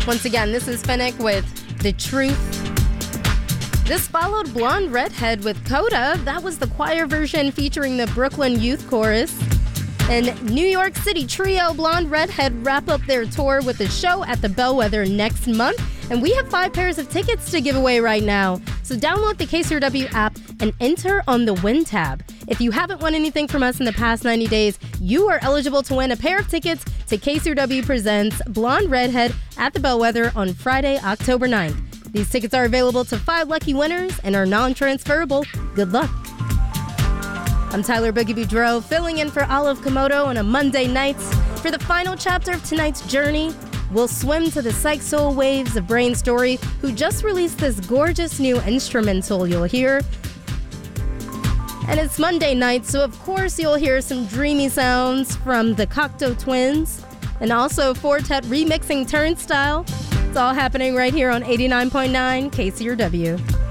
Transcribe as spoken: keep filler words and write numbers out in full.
Once again, this is Finnick with The Truth. This followed Blonde Redhead with Coda. That was the choir version featuring the Brooklyn Youth Chorus. And New York City trio Blonde Redhead wrap up their tour with a show at the Bellwether next month. And we have five pairs of tickets to give away right now. So download the K C R W app and enter on the Win tab. If you haven't won anything from us in the past ninety days, you are eligible to win a pair of tickets to K C R W Presents Blonde Redhead at the Bellwether on Friday, October ninth. These tickets are available to five lucky winners and are non-transferable. Good luck. I'm Tyler Boogie Boudreaux, filling in for Olive Komodo on a Monday night. For the final chapter of tonight's journey, we'll swim to the psych soul waves of Brain Story, who just released this gorgeous new instrumental you'll hear. And it's Monday night, so of course you'll hear some dreamy sounds from the Cocteau Twins, and also Fortet remixing Turnstile. It's all happening right here on eighty-nine point nine K C R W.